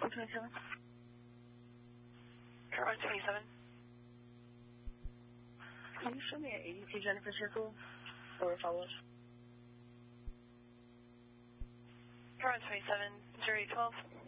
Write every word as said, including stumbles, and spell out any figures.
one twenty-seven. Air one twenty-seven. Can you show me an A D T Jennifer Circle or follow-up? Air one twenty-seven, zero eight twelve.